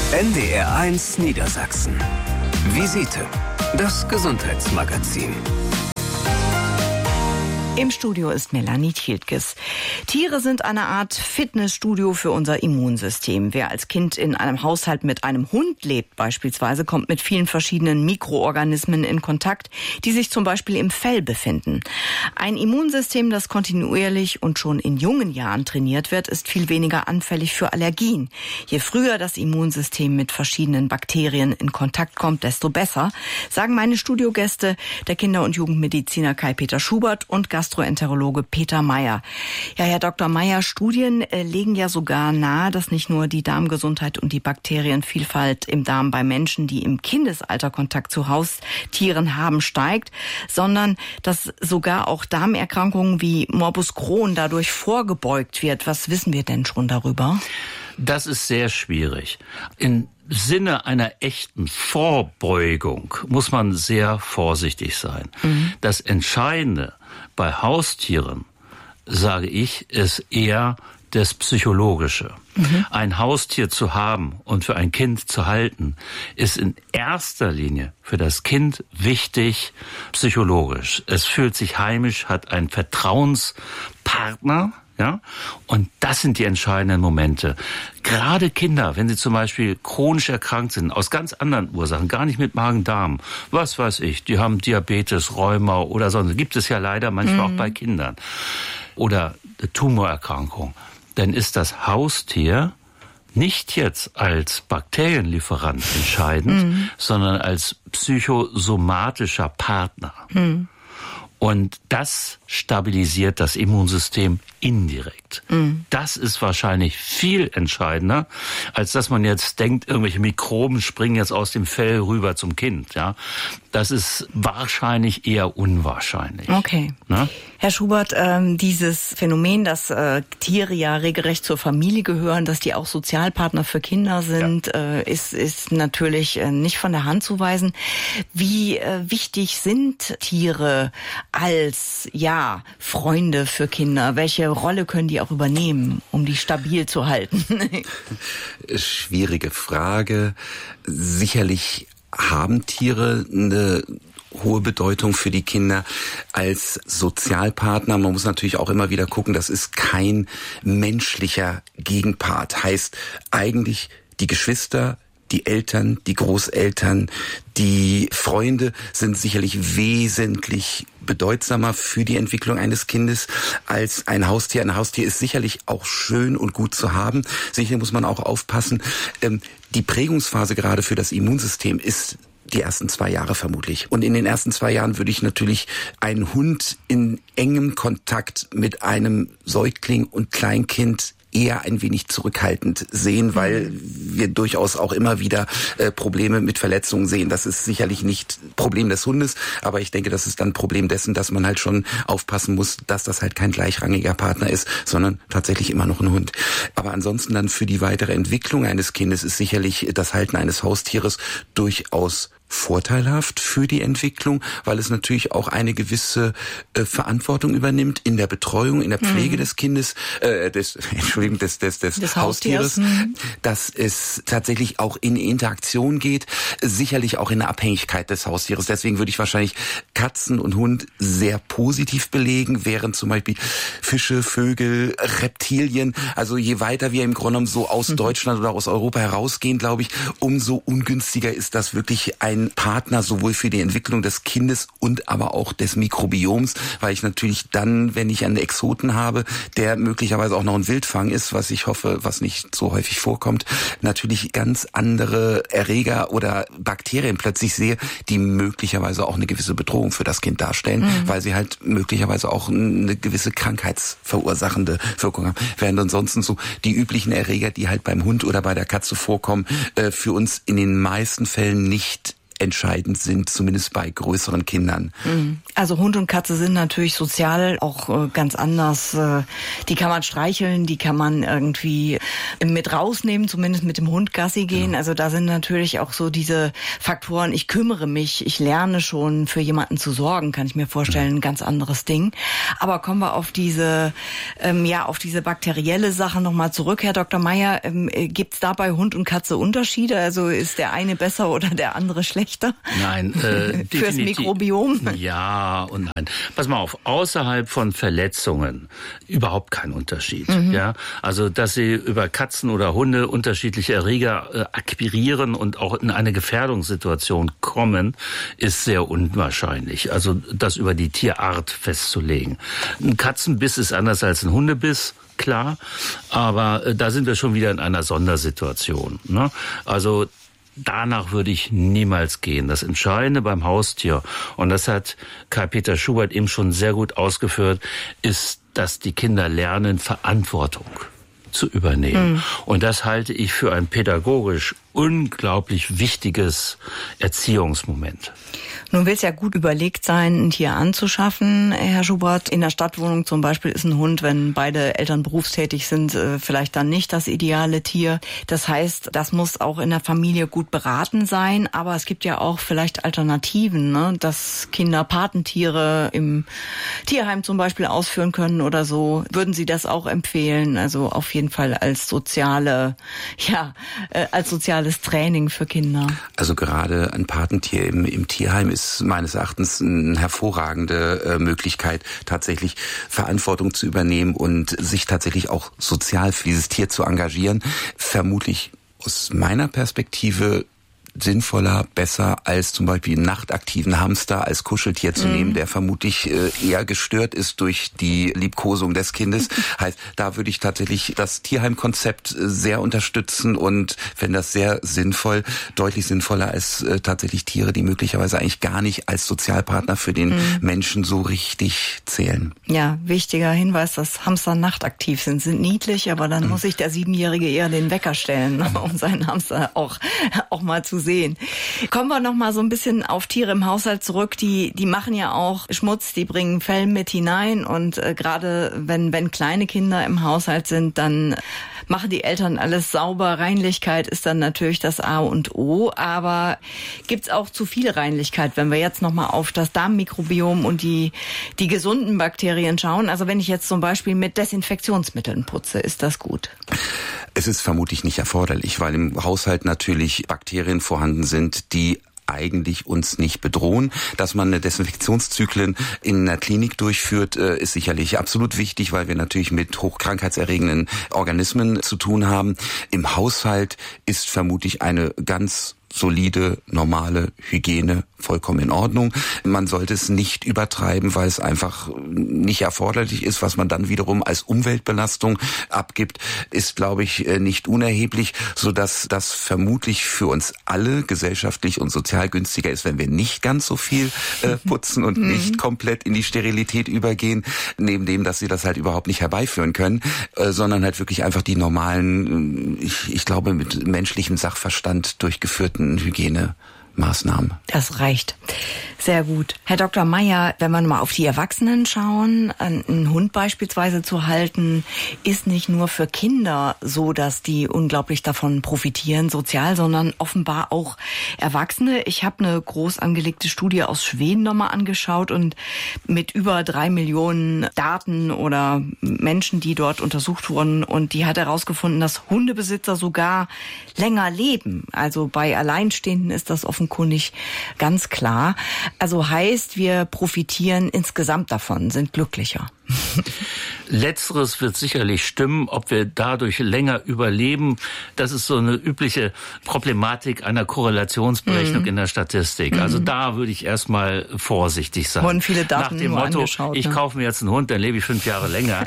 NDR1 Niedersachsen. Visite, das Gesundheitsmagazin. Im Studio ist Melanie Thieltges. Tiere sind eine Art Fitnessstudio für unser Immunsystem. Wer als Kind in einem Haushalt mit einem Hund lebt beispielsweise, kommt mit vielen verschiedenen Mikroorganismen in Kontakt, die sich zum Beispiel im Fell befinden. Ein Immunsystem, das kontinuierlich und schon in jungen Jahren trainiert wird, ist viel weniger anfällig für Allergien. Je früher das Immunsystem mit verschiedenen Bakterien in Kontakt kommt, desto besser, sagen meine Studiogäste, der Kinder- und Jugendmediziner Kai-Peter Schubert und Gastroenterologe Peter Meyer. Ja, Herr Dr. Meyer, Studien legen ja sogar nahe, dass nicht nur die Darmgesundheit und die Bakterienvielfalt im Darm bei Menschen, die im Kindesalter Kontakt zu Haustieren haben, steigt, sondern dass sogar auch Darmerkrankungen wie Morbus Crohn dadurch vorgebeugt wird. Was wissen wir denn schon darüber? Das ist sehr schwierig. Im Sinne einer echten Vorbeugung muss man sehr vorsichtig sein. Das Entscheidende bei Haustieren, sage ich, ist eher das Psychologische. Ein Haustier zu haben und für ein Kind zu halten, ist in erster Linie für das Kind wichtig psychologisch. Es fühlt sich heimisch, hat einen Vertrauenspartner, ja, und das sind die entscheidenden Momente. Gerade Kinder, wenn sie zum Beispiel chronisch erkrankt sind, aus ganz anderen Ursachen, gar nicht mit Magen-Darm, was weiß ich, die haben Diabetes, Rheuma oder sonst, gibt es ja leider manchmal auch bei Kindern, oder Tumorerkrankung, dann ist das Haustier nicht jetzt als Bakterienlieferant entscheidend, sondern als psychosomatischer Partner. Und das stabilisiert das Immunsystem indirekt. Das ist wahrscheinlich viel entscheidender, als dass man jetzt denkt, irgendwelche Mikroben springen jetzt aus dem Fell rüber zum Kind. Ja, das ist wahrscheinlich eher unwahrscheinlich. Okay. Na? Herr Schubert, dieses Phänomen, dass Tiere ja regelrecht zur Familie gehören, dass die auch Sozialpartner für Kinder sind, ist natürlich nicht von der Hand zu weisen. Wie wichtig sind Tiere als Freunde für Kinder? Welche Rolle können die auch übernehmen, um die stabil zu halten? Schwierige Frage. Sicherlich haben Tiere eine hohe Bedeutung für die Kinder als Sozialpartner. Man muss natürlich auch immer wieder gucken, das ist kein menschlicher Gegenpart. Heißt eigentlich die Geschwister, die Eltern, die Großeltern, die Freunde sind sicherlich wesentlich bedeutsamer für die Entwicklung eines Kindes als ein Haustier. Ein Haustier ist sicherlich auch schön und gut zu haben. Sicher muss man auch aufpassen. Die Prägungsphase gerade für das Immunsystem ist die ersten 2 Jahre vermutlich. Und in den ersten 2 Jahren würde ich natürlich einen Hund in engem Kontakt mit einem Säugling und Kleinkind eher ein wenig zurückhaltend sehen, weil wir durchaus auch immer wieder Probleme mit Verletzungen sehen. Das ist sicherlich nicht Problem des Hundes, aber ich denke, das ist dann Problem dessen, dass man halt schon aufpassen muss, dass das halt kein gleichrangiger Partner ist, sondern tatsächlich immer noch ein Hund. Aber ansonsten dann für die weitere Entwicklung eines Kindes ist sicherlich das Halten eines Haustieres durchaus vorteilhaft für die Entwicklung, weil es natürlich auch eine gewisse Verantwortung übernimmt in der Betreuung, in der Pflege des Kindes, des Haustieres, dass es tatsächlich auch in Interaktion geht, sicherlich auch in der Abhängigkeit des Haustieres. Deswegen würde ich wahrscheinlich Katzen und Hund sehr positiv belegen, während zum Beispiel Fische, Vögel, Reptilien, also je weiter wir im Grunde genommen so aus Deutschland oder aus Europa herausgehen, glaube ich, umso ungünstiger ist das wirklich ein Partner sowohl für die Entwicklung des Kindes und aber auch des Mikrobioms, weil ich natürlich dann, wenn ich einen Exoten habe, der möglicherweise auch noch ein Wildfang ist, was ich hoffe, was nicht so häufig vorkommt, natürlich ganz andere Erreger oder Bakterien plötzlich sehe, die möglicherweise auch eine gewisse Bedrohung für das Kind darstellen, weil sie halt möglicherweise auch eine gewisse krankheitsverursachende Wirkung haben. Während ansonsten so die üblichen Erreger, die halt beim Hund oder bei der Katze vorkommen, für uns in den meisten Fällen nicht entscheidend sind, zumindest bei größeren Kindern. Also Hund und Katze sind natürlich sozial auch ganz anders. Die kann man streicheln, die kann man irgendwie mit rausnehmen, zumindest mit dem Hund Gassi gehen. Also da sind natürlich auch so diese Faktoren, ich kümmere mich, ich lerne schon für jemanden zu sorgen, kann ich mir vorstellen, ein ganz anderes Ding. Aber kommen wir auf diese bakterielle Sache nochmal zurück. Herr Dr. Meyer, gibt's da bei Hund und Katze Unterschiede? Also ist der eine besser oder der andere schlechter? Nein, fürs Mikrobiom? Ja und nein. Pass mal auf, außerhalb von Verletzungen überhaupt kein Unterschied. Ja, also dass sie über Katzen oder Hunde unterschiedliche Erreger akquirieren und auch in eine Gefährdungssituation kommen, ist sehr unwahrscheinlich. Also das über die Tierart festzulegen. Ein Katzenbiss ist anders als ein Hundebiss. Klar, aber da sind wir schon wieder in einer Sondersituation. Ne? Also danach würde ich niemals gehen. Das Entscheidende beim Haustier, und das hat Kai-Peter Schubert eben schon sehr gut ausgeführt, ist, dass die Kinder lernen, Verantwortung zu übernehmen. Und das halte ich für ein pädagogisch unglaublich wichtiges Erziehungsmoment. Nun will es ja gut überlegt sein, ein Tier anzuschaffen, Herr Schubert. In der Stadtwohnung zum Beispiel ist ein Hund, wenn beide Eltern berufstätig sind, vielleicht dann nicht das ideale Tier. Das heißt, das muss auch in der Familie gut beraten sein. Aber es gibt ja auch vielleicht Alternativen, ne? Dass Kinder Patentiere im Tierheim zum Beispiel ausführen können oder so. Würden Sie das auch empfehlen? Also auf jeden Fall als soziales Training für Kinder. Also gerade ein Patentier im Tierheim ist meines Erachtens eine hervorragende Möglichkeit, tatsächlich Verantwortung zu übernehmen und sich tatsächlich auch sozial für dieses Tier zu engagieren. Vermutlich aus meiner Perspektive sinnvoller, besser als zum Beispiel einen nachtaktiven Hamster als Kuscheltier zu nehmen, der vermutlich eher gestört ist durch die Liebkosung des Kindes. Heißt, da würde ich tatsächlich das Tierheimkonzept sehr unterstützen und fände das sehr sinnvoll, deutlich sinnvoller als tatsächlich Tiere, die möglicherweise eigentlich gar nicht als Sozialpartner für den Menschen so richtig zählen. Ja, wichtiger Hinweis, dass Hamster nachtaktiv sind niedlich, aber dann muss sich der 7-Jährige eher den Wecker stellen, um seinen Hamster auch mal zu sehen. Kommen wir noch mal so ein bisschen auf Tiere im Haushalt zurück. Die machen ja auch Schmutz, die bringen Fell mit hinein und gerade wenn kleine Kinder im Haushalt sind, dann machen die Eltern alles sauber. Reinlichkeit ist dann natürlich das A und O, aber gibt's auch zu viel Reinlichkeit, wenn wir jetzt noch mal auf das Darmmikrobiom und die gesunden Bakterien schauen? Also wenn ich jetzt zum Beispiel mit Desinfektionsmitteln putze, ist das gut? Es ist vermutlich nicht erforderlich, weil im Haushalt natürlich Bakterien vorhanden sind, die eigentlich uns nicht bedrohen. Dass man eine Desinfektionszyklen in einer Klinik durchführt, ist sicherlich absolut wichtig, weil wir natürlich mit hochkrankheitserregenden Organismen zu tun haben. Im Haushalt ist vermutlich eine ganz solide, normale Hygiene vollkommen in Ordnung. Man sollte es nicht übertreiben, weil es einfach nicht erforderlich ist. Was man dann wiederum als Umweltbelastung abgibt, ist, glaube ich, nicht unerheblich, sodass das vermutlich für uns alle gesellschaftlich und sozial günstiger ist, wenn wir nicht ganz so viel putzen und nicht komplett in die Sterilität übergehen, neben dem, dass sie das halt überhaupt nicht herbeiführen können, sondern halt wirklich einfach die normalen, ich glaube, mit menschlichem Sachverstand durchgeführten Hygienemaßnahmen. Das reicht. Sehr gut. Herr Dr. Meyer, wenn wir mal auf die Erwachsenen schauen, einen Hund beispielsweise zu halten, ist nicht nur für Kinder so, dass die unglaublich davon profitieren, sozial, sondern offenbar auch Erwachsene. Ich habe eine groß angelegte Studie aus Schweden nochmal angeschaut und mit über 3 Millionen Daten oder Menschen, die dort untersucht wurden, und die hat herausgefunden, dass Hundebesitzer sogar länger leben. Also bei Alleinstehenden ist das offenkundig ganz klar. Also heißt, wir profitieren insgesamt davon, sind glücklicher. Letzteres wird sicherlich stimmen. Ob wir dadurch länger überleben, das ist so eine übliche Problematik einer Korrelationsberechnung in der Statistik. Also da würde ich erstmal vorsichtig sein. Wurden viele Daten nach dem Motto, ich kaufe mir jetzt einen Hund, dann lebe ich 5 Jahre länger.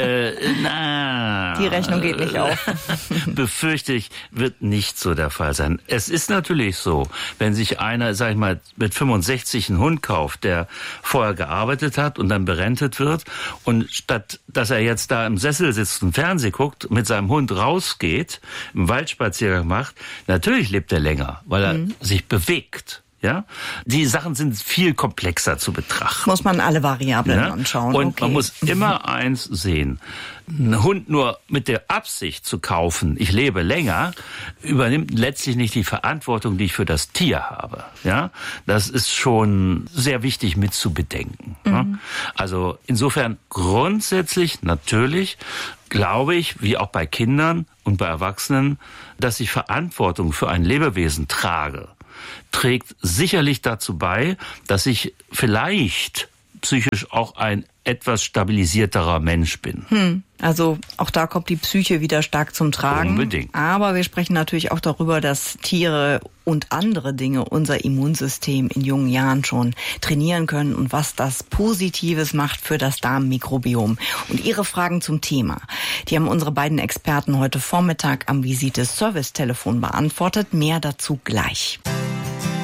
Die Rechnung geht nicht auf. Befürchte ich, wird nicht so der Fall sein. Es ist natürlich so, wenn sich einer, sag ich mal, mit 65 einen Hund kauft, der vorher gearbeitet hat und dann berentet wird, und statt dass er jetzt da im Sessel sitzt und Fernsehen guckt, mit seinem Hund rausgeht, einen Waldspaziergang macht, natürlich lebt er länger, weil er sich bewegt. Ja, die Sachen sind viel komplexer zu betrachten. Muss man alle Variablen anschauen. Und man muss immer eins sehen. Einen Hund nur mit der Absicht zu kaufen, ich lebe länger, übernimmt letztlich nicht die Verantwortung, die ich für das Tier habe. Ja, das ist schon sehr wichtig mit zu bedenken. Also insofern grundsätzlich natürlich glaube ich, wie auch bei Kindern und bei Erwachsenen, dass ich Verantwortung für ein Lebewesen trage, trägt sicherlich dazu bei, dass ich vielleicht psychisch auch ein etwas stabilisierterer Mensch bin. Also auch da kommt die Psyche wieder stark zum Tragen. Unbedingt. Aber wir sprechen natürlich auch darüber, dass Tiere und andere Dinge unser Immunsystem in jungen Jahren schon trainieren können und was das Positives macht für das Darmmikrobiom. Und Ihre Fragen zum Thema, die haben unsere beiden Experten heute Vormittag am Visites-Service-Telefon beantwortet. Mehr dazu gleich.